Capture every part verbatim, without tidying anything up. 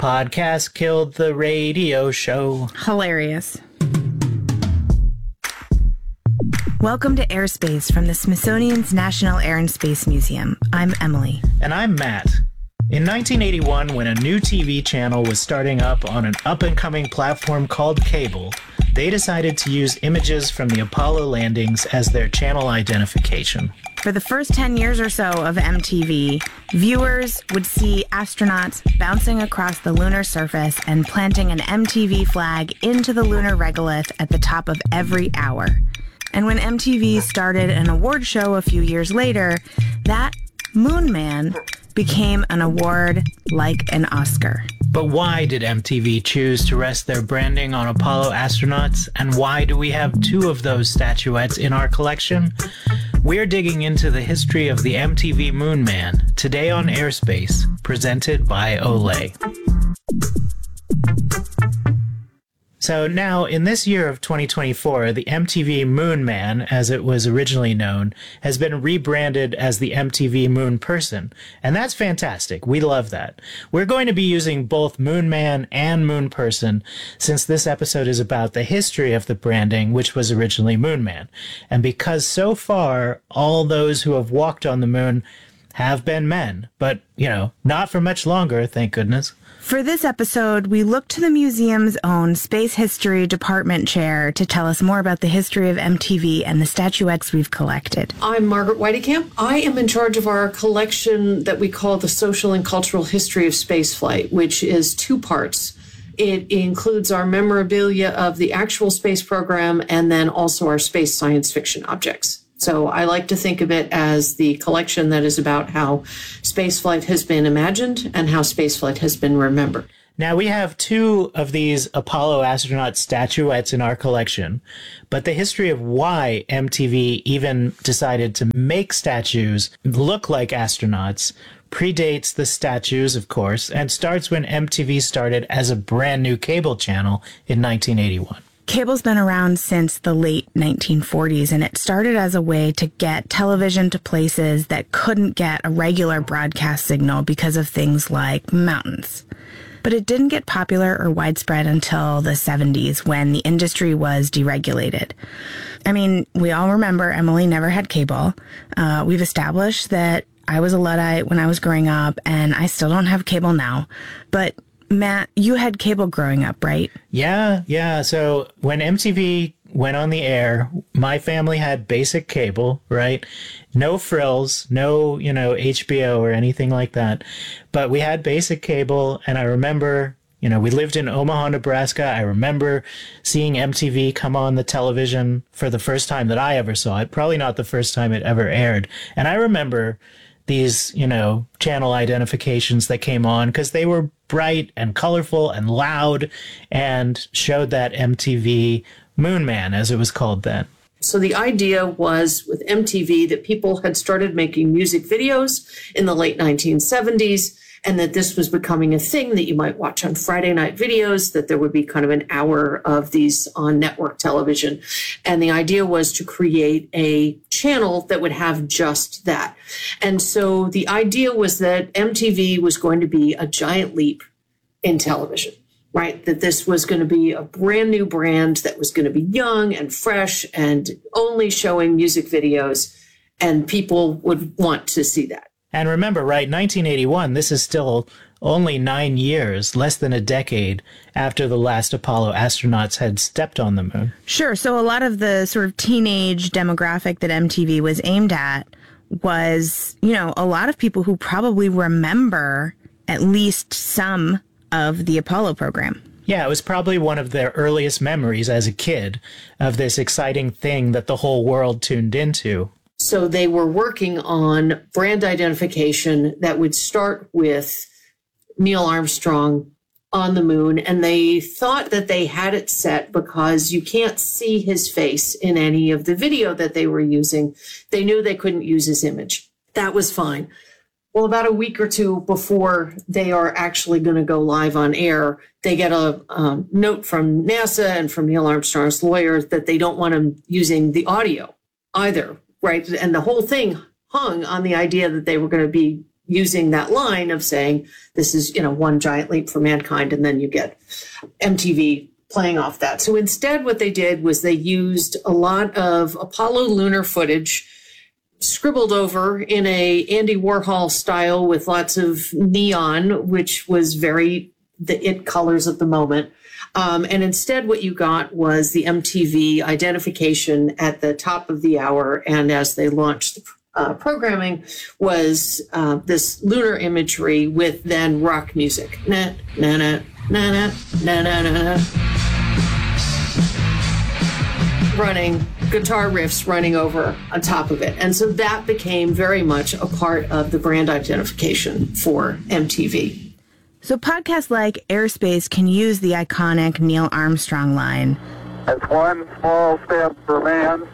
Podcast killed the radio show. Hilarious. Welcome to Airspace from the Smithsonian's National Air and Space Museum. I'm Emily. And I'm Matt. In nineteen eighty-one, when a new T V channel was starting up on an up-and-coming platform called cable, they decided to use images from the Apollo landings as their channel identification. For the first ten years or so of M T V, viewers would see astronauts bouncing across the lunar surface and planting an M T V flag into the lunar regolith at the top of every hour. And when M T V started an award show a few years later, that Moon Man became an award like an Oscar. But why did M T V choose to rest their branding on Apollo astronauts? And why do we have two of those statuettes in our collection? We're digging into the history of the M T V Moon Man today on Airspace, presented by Olay. So now, in this year of twenty twenty-four, the M T V Moon Man, as it was originally known, has been rebranded as the M T V Moon Person. And that's fantastic. We love that. We're going to be using both Moon Man and Moon Person, since this episode is about the history of the branding, which was originally Moon Man. And because so far, all those who have walked on the moon have been men. But, you know, not for much longer, thank goodness. For this episode, we look to the museum's own Space History Department chair to tell us more about the history of M T V and the statuettes we've collected. I'm Margaret Whitekamp. I am in charge of our collection that we call the Social and Cultural History of Spaceflight, which is two parts. It includes our memorabilia of the actual space program and then also our space science fiction objects. So I like to think of it as the collection that is about how spaceflight has been imagined and how spaceflight has been remembered. Now, we have two of these Apollo astronaut statuettes in our collection, but the history of why M T V even decided to make statues look like astronauts predates the statues, of course, and starts when M T V started as a brand new cable channel in nineteen eighty-one. Cable's been around since the late nineteen forties, and it started as a way to get television to places that couldn't get a regular broadcast signal because of things like mountains. But it didn't get popular or widespread until the seventies, when the industry was deregulated. I mean, we all remember Emily never had cable. Uh, we've established that I was a Luddite when I was growing up, and I still don't have cable now. But Matt, you had cable growing up, right? Yeah, yeah. So when M T V went on the air, my family had basic cable, right? No frills, no, you know, H B O or anything like that. But we had basic cable, and I remember, you know, we lived in Omaha, Nebraska. I remember seeing M T V come on the television for the first time that I ever saw it. Probably not the first time it ever aired. And I remember these, you know, channel identifications that came on because they were bright and colorful and loud and showed that M T V Moon Man, as it was called then. So the idea was with M T V that people had started making music videos in the late nineteen seventies, and that this was becoming a thing that you might watch on Friday night videos, that there would be kind of an hour of these on network television. And the idea was to create a channel that would have just that. And so the idea was that M T V was going to be a giant leap in television, right? That this was going to be a brand new brand that was going to be young and fresh and only showing music videos, and people would want to see that. And remember, right, nineteen eighty-one, this is still only nine years, less than a decade after the last Apollo astronauts had stepped on the moon. Sure. So a lot of the sort of teenage demographic that M T V was aimed at was, you know, a lot of people who probably remember at least some of the Apollo program. Yeah, it was probably one of their earliest memories as a kid of this exciting thing that the whole world tuned into. So they were working on brand identification that would start with Neil Armstrong on the moon. And they thought that they had it set because you can't see his face in any of the video that they were using. They knew they couldn't use his image. That was fine. Well, about a week or two before they are actually going to go live on air, they get a um, note from NASA and from Neil Armstrong's lawyer that they don't want him using the audio either. Right. And the whole thing hung on the idea that they were going to be using that line of saying this is, you know, one giant leap for mankind, and then you get M T V playing off that. So instead what they did was they used a lot of Apollo lunar footage scribbled over in a Andy Warhol style with lots of neon, which was very the it colors of the moment. Um, and instead what you got was the M T V identification at the top of the hour. And as they launched the uh, programming was uh, this lunar imagery with then rock music. Na, na, na, na, na, na, na, na, na. Running guitar riffs running over on top of it. And so that became very much a part of the brand identification for M T V. So podcasts like Airspace can use the iconic Neil Armstrong line. It's one small step for man,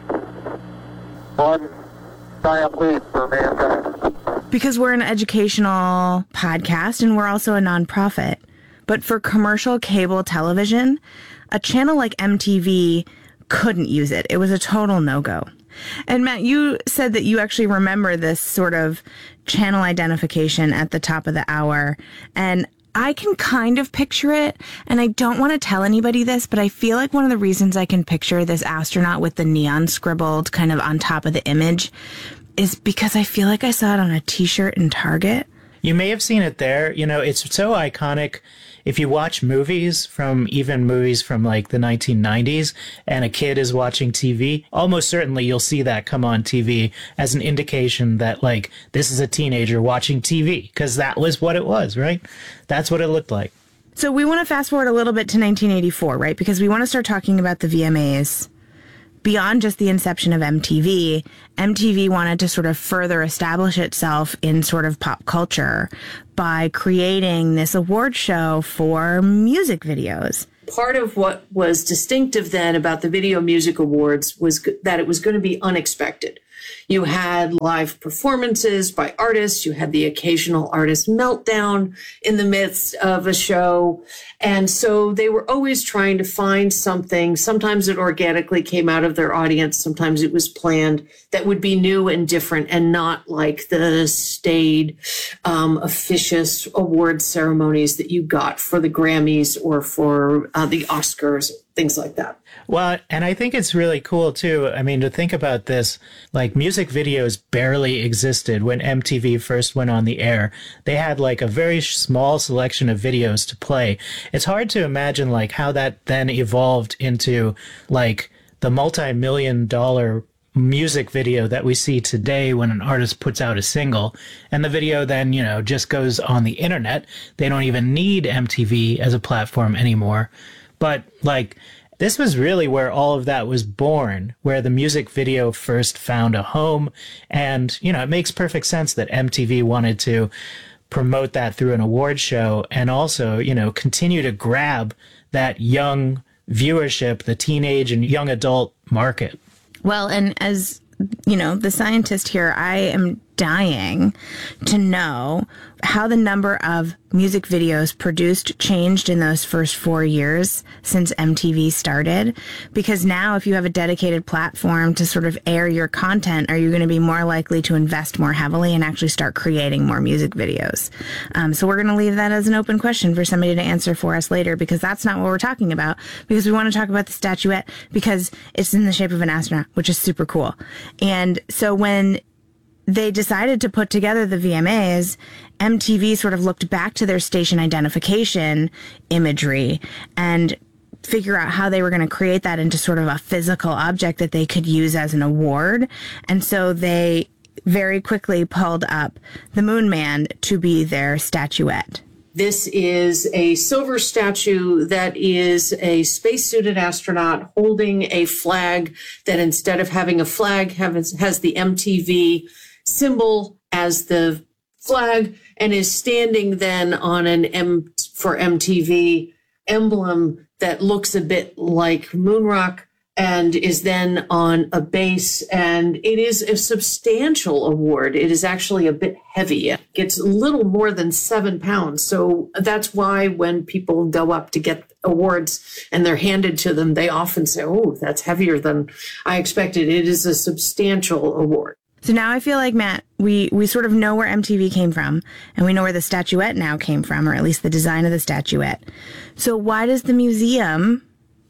one giant leap for mankind. Because we're an educational podcast and we're also a nonprofit. But for commercial cable television, a channel like M T V couldn't use it. It was a total no-go. And Matt, you said that you actually remember this sort of channel identification at the top of the hour. And I can kind of picture it, and I don't want to tell anybody this, but I feel like one of the reasons I can picture this astronaut with the neon scribbled kind of on top of the image is because I feel like I saw it on a t-shirt in Target. You may have seen it there. You know, it's so iconic. If you watch movies from even movies from like the nineteen nineties and a kid is watching T V, almost certainly you'll see that come on T V as an indication that like this is a teenager watching T V, because that was what it was, right? That's what it looked like. So we want to fast forward a little bit to nineteen eighty-four, right? Because we want to start talking about the V M As. Beyond just the inception of M T V, M T V wanted to sort of further establish itself in sort of pop culture by creating this award show for music videos. Part of what was distinctive then about the Video Music Awards was that it was going to be unexpected. You had live performances by artists. You had the occasional artist meltdown in the midst of a show. And so they were always trying to find something. Sometimes it organically came out of their audience. Sometimes it was planned that would be new and different and not like the staid, um, officious award ceremonies that you got for the Grammys or for uh, the Oscars, things like that. Well, and I think it's really cool, too. I mean, to think about this, like music videos barely existed when M T V first went on the air. They had like a very small selection of videos to play. It's hard to imagine like how that then evolved into like the multi-million dollar music video that we see today when an artist puts out a single, and the video then, you know, just goes on the internet. They don't even need M T V as a platform anymore. But like, this was really where all of that was born, where the music video first found a home. And, you know, it makes perfect sense that M T V wanted to promote that through an award show and also, you know, continue to grab that young viewership, the teenage and young adult market. Well, and as, you know, the scientist here, I am dying to know how the number of music videos produced changed in those first four years since M T V started. Because now if you have a dedicated platform to sort of air your content, are you going to be more likely to invest more heavily and actually start creating more music videos? Um, so we're going to leave that as an open question for somebody to answer for us later, because that's not what we're talking about, because we want to talk about the statuette because it's in the shape of an astronaut, which is super cool. And so when they decided to put together the V M As, M T V sort of looked back to their station identification imagery and figure out how they were going to create that into sort of a physical object that they could use as an award. And so they very quickly pulled up the Moon Man to be their statuette. This is a silver statue that is a spacesuited astronaut holding a flag that instead of having a flag has, has the M T V symbol as the flag and is standing then on an M for M T V emblem that looks a bit like moon rock and is then on a base. And it is a substantial award. It is actually a bit heavy. It gets a little more than seven pounds. So that's why when people go up to get awards and they're handed to them, they often say, oh, that's heavier than I expected. It is a substantial award. So now I feel like, Matt, we, we sort of know where M T V came from, and we know where the statuette now came from, or at least the design of the statuette. So why does the museum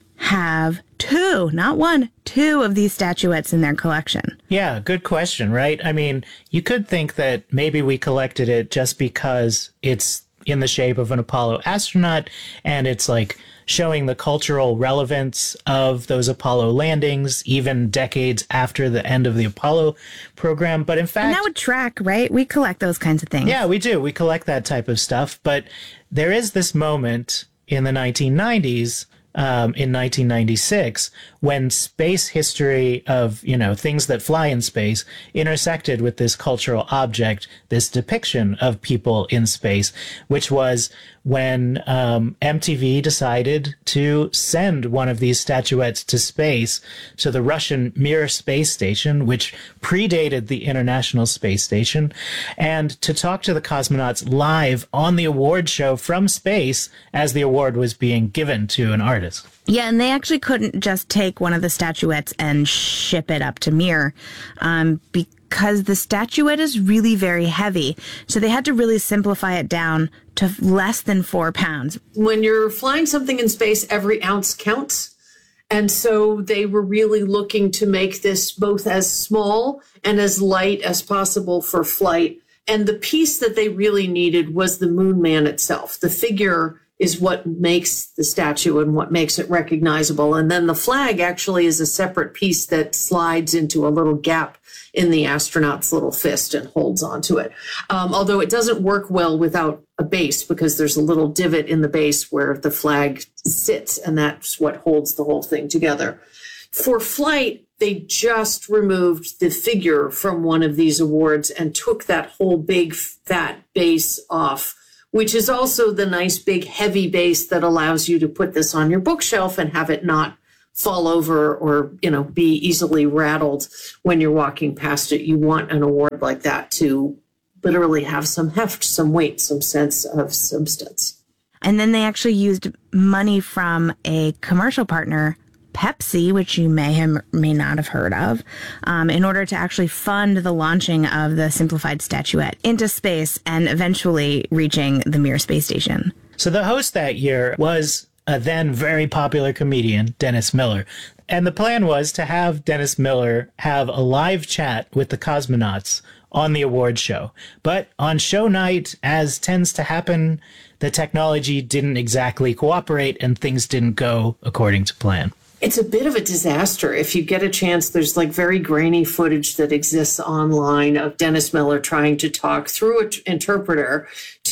have two, not one, two of these statuettes in their collection? Yeah, good question, right? I mean, you could think that maybe we collected it just because it's in the shape of an Apollo astronaut, and it's like showing the cultural relevance of those Apollo landings, even decades after the end of the Apollo program. But in fact, and that would track, right? We collect those kinds of things. Yeah, we do. We collect that type of stuff. But there is this moment in the nineteen nineties, um, in nineteen ninety-six, when space history of, you know, things that fly in space intersected with this cultural object, this depiction of people in space, which was when um, M T V decided to send one of these statuettes to space, to the Russian Mir space station, which predated the International Space Station, and to talk to the cosmonauts live on the award show from space as the award was being given to an artist. Yeah, and they actually couldn't just take one of the statuettes and ship it up to Mir, um, because the statuette is really very heavy. So they had to really simplify it down to less than four pounds. When you're flying something in space, every ounce counts. And so they were really looking to make this both as small and as light as possible for flight. And the piece that they really needed was the Moon Man itself. The figure is what makes the statue and what makes it recognizable. And then the flag actually is a separate piece that slides into a little gap in the astronaut's little fist and holds onto it. Um, although it doesn't work well without a base, because there's a little divot in the base where the flag sits, and that's what holds the whole thing together. For flight, they just removed the figure from one of these awards and took that whole big fat base off, which is also the nice big heavy base that allows you to put this on your bookshelf and have it not fall over or, you know, be easily rattled when you're walking past it. You want an award like that to literally have some heft, some weight, some sense of substance. And then they actually used money from a commercial partner, Pepsi, which you may have, may not have heard of, um, in order to actually fund the launching of the simplified statuette into space and eventually reaching the Mir space station. So the host that year was a then very popular comedian, Dennis Miller. And the plan was to have Dennis Miller have a live chat with the cosmonauts on the award show. But on show night, as tends to happen, the technology didn't exactly cooperate and things didn't go according to plan. It's a bit of a disaster. If you get a chance, there's like very grainy footage that exists online of Dennis Miller trying to talk through an interpreter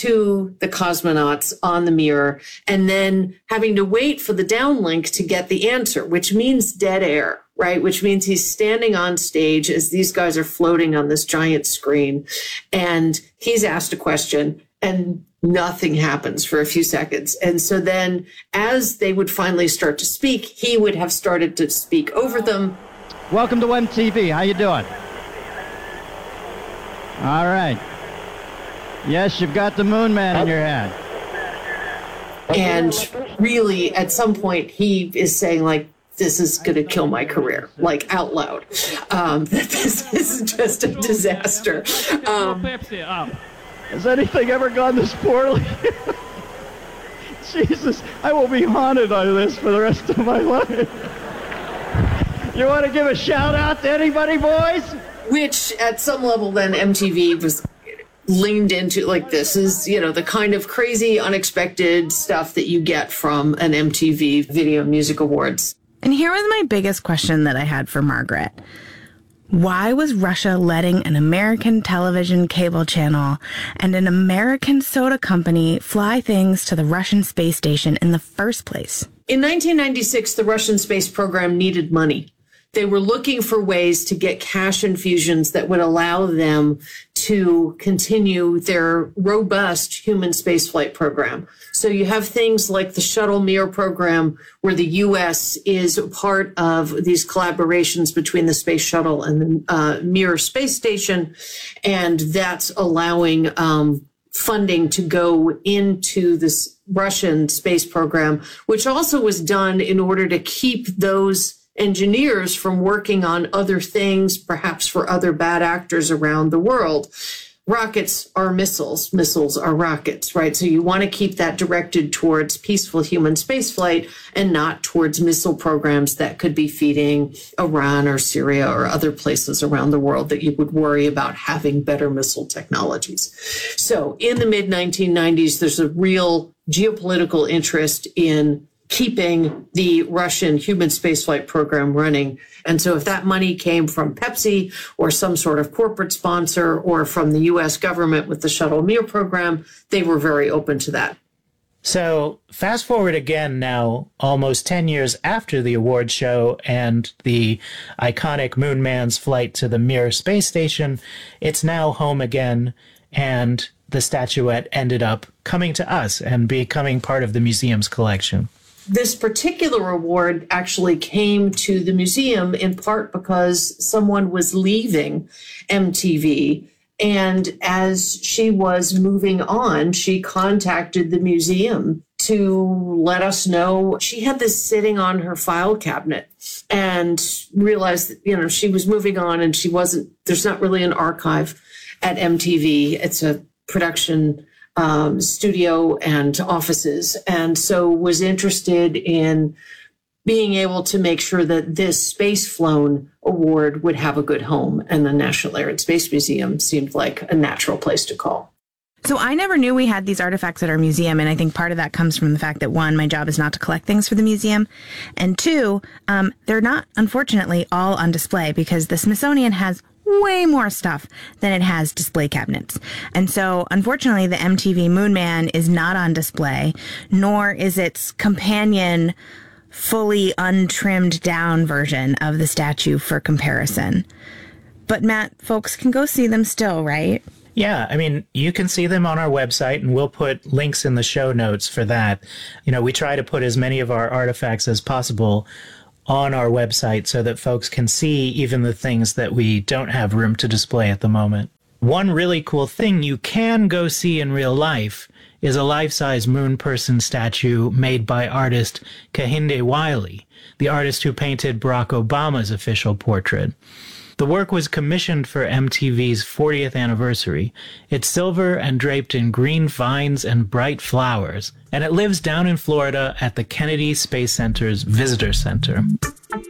to the cosmonauts on the Mir, and then having to wait for the downlink to get the answer, which means dead air, right? Which means he's standing on stage as these guys are floating on this giant screen, and he's asked a question and nothing happens for a few seconds. And so then as they would finally start to speak, he would have started to speak over them. Welcome to M T V. How you doing? All right. Yes, you've got the Moon Man in your hand. And really, at some point, he is saying, like, this is going to kill my career, like out loud. Um, that this is just a disaster. Um, Has anything ever gone this poorly? Jesus, I will be haunted by this for the rest of my life. You want to give a shout out to anybody, boys? Which, at some level, then M T V was leaned into, like, this is, you know, the kind of crazy, unexpected stuff that you get from an M T V Video Music Awards. And here was my biggest question that I had for Margaret. Why was Russia letting an American television cable channel and an American soda company fly things to the Russian space station in the first place? In nineteen ninety-six, the Russian space program needed money. They were looking for ways to get cash infusions that would allow them to continue their robust human spaceflight program. So you have things like the Shuttle Mir program, where the U S is part of these collaborations between the Space Shuttle and the uh, Mir space station, and that's allowing um, funding to go into this Russian space program, which also was done in order to keep those engineers from working on other things, perhaps for other bad actors around the world. Rockets are missiles. Missiles are rockets, right? So you want to keep that directed towards peaceful human spaceflight and not towards missile programs that could be feeding Iran or Syria or other places around the world that you would worry about having better missile technologies. So in the mid nineteen nineties, there's a real geopolitical interest in keeping the Russian human spaceflight program running. And so if that money came from Pepsi or some sort of corporate sponsor or from the U S government with the Shuttle Mir program, they were very open to that. So fast forward again now, almost ten years after the award show and the iconic Moon Man's flight to the Mir space station, it's now home again, and the statuette ended up coming to us and becoming part of the museum's collection. This particular award actually came to the museum in part because someone was leaving M T V. And as she was moving on, she contacted the museum to let us know she had this sitting on her file cabinet and realized that, you know, she was moving on and she wasn't, there's not really an archive at M T V. It's a production Um, studio and offices, and so was interested in being able to make sure that this Space Flown Award would have a good home, and the National Air and Space Museum seemed like a natural place to call. So I never knew we had these artifacts at our museum, and I think part of that comes from the fact that, one, my job is not to collect things for the museum, and two, um, they're not, unfortunately, all on display because the Smithsonian has way more stuff than it has display cabinets. And so, unfortunately, the M T V Moon Man is not on display, nor is its companion fully untrimmed down version of the statue for comparison. But Matt, folks can go see them still, right? Yeah, I mean, you can see them on our website, and we'll put links in the show notes for that. You know, we try to put as many of our artifacts as possible on our website so that folks can see even the things that we don't have room to display at the moment. One really cool thing you can go see in real life is a life-size moon person statue made by artist Kehinde Wiley, the artist who painted Barack Obama's official portrait. The work was commissioned for M T V's fortieth anniversary. It's silver and draped in green vines and bright flowers, and it lives down in Florida at the Kennedy Space Center's Visitor Center.